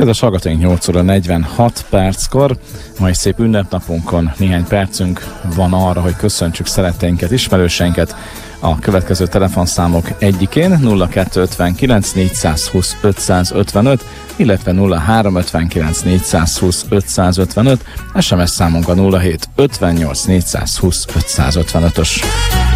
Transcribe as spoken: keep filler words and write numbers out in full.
Kedves hallgatóink, nyolc óra negyvenhat perckor, mai szép ünnepnapunkon néhány percünk van arra, hogy köszöntsük szeretteinket, ismerőseinket. A következő telefonszámok egyikén nulla kettő ötvenkilenc négyszázhúsz ötszázötvenöt, illetve nulla három ötvenkilenc négyszázhúsz ötszázötvenöt, es em es számunk a nulla hét ötvennyolc négyszázhúsz ötszázötvenötös.